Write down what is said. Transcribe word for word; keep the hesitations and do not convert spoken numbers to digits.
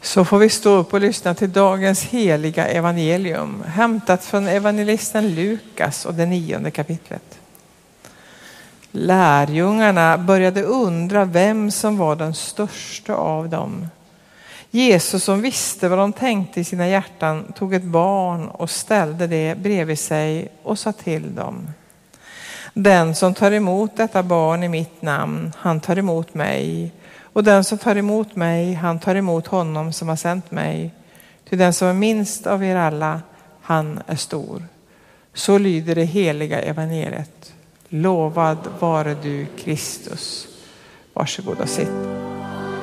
Så får vi stå upp och lyssna till dagens heliga evangelium, hämtat från evangelisten Lukas och det nionde kapitlet. Lärjungarna började undra vem som var den största av dem. Jesus, som visste vad de tänkte i sina hjärtan, tog ett barn och ställde det bredvid sig och sa till dem: den som tar emot detta barn i mitt namn, han tar emot mig. Och den som tar emot mig, han tar emot honom som har sänt mig. Till den som är minst av er alla, han är stor. Så lyder det heliga evangeliet. Lovad vare du, Kristus. Varsågod och sitt.